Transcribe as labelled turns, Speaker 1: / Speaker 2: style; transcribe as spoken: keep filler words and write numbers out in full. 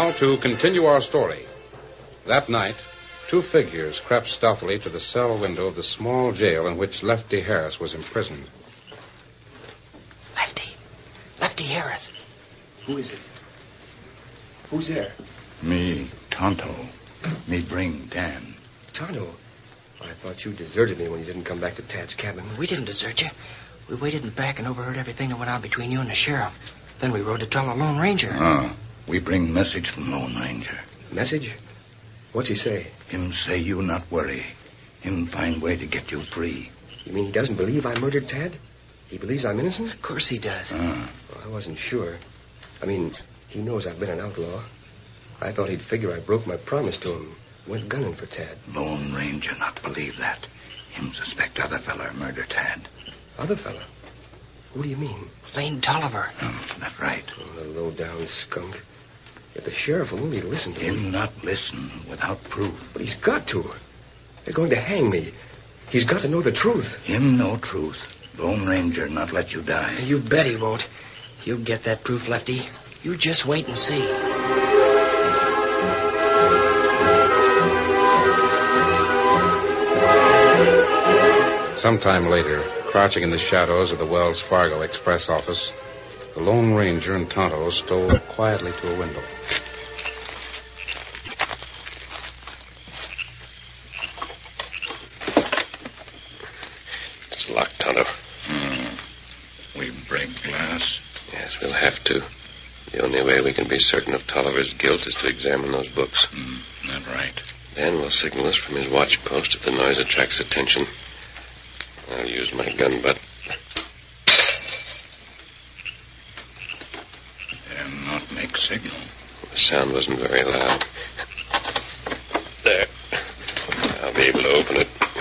Speaker 1: now to continue our story. That night, two figures crept stealthily to the cell window of the small jail in which Lefty Harris was imprisoned.
Speaker 2: Lefty. Lefty Harris.
Speaker 3: Who is it? Who's there?
Speaker 4: Me, Tonto. Me bring Dan.
Speaker 3: Tonto? I thought you deserted me when you didn't come back to Tad's cabin.
Speaker 2: We didn't desert you. We waited in back and overheard everything that went on between you and the sheriff. Then we rode to tell the Lone Ranger.
Speaker 4: Ah, we bring message from Lone Ranger.
Speaker 3: Message? What's he say?
Speaker 4: Him say you not worry. Him find way to get you free.
Speaker 3: You mean he doesn't believe I murdered Tad? He believes I'm innocent?
Speaker 2: Of course he does.
Speaker 4: Ah.
Speaker 3: Well, I wasn't sure. I mean, he knows I've been an outlaw. I thought he'd figure I broke my promise to him. Went gunning for Tad.
Speaker 4: Lone Ranger not believe that. Him suspect other feller murder Tad.
Speaker 3: Other fella? Who do you mean?
Speaker 2: Lane Tolliver.
Speaker 4: Oh, that right.
Speaker 3: Oh, the low-down skunk. If the sheriff will only listen to him...
Speaker 4: Him not listen without proof.
Speaker 3: But he's got to. They're going to hang me. He's got to know the truth.
Speaker 4: Him know truth. Lone Ranger not let you die.
Speaker 2: You bet he won't. You'll get that proof, Lefty. You just wait and see.
Speaker 1: Sometime later, crouching in the shadows of the Wells Fargo Express office, the Lone Ranger and Tonto stole quietly to a window.
Speaker 5: It's locked, Tonto.
Speaker 4: Hmm. We break glass?
Speaker 5: Yes, we'll have to. The only way we can be certain of Tolliver's guilt is to examine those books.
Speaker 4: Hmm, that right.
Speaker 5: Dan will signal us from his watch post if the noise attracts attention. I'll use my gun butt.
Speaker 4: And not make signal.
Speaker 5: The sound wasn't very loud. There. I'll be able to open it.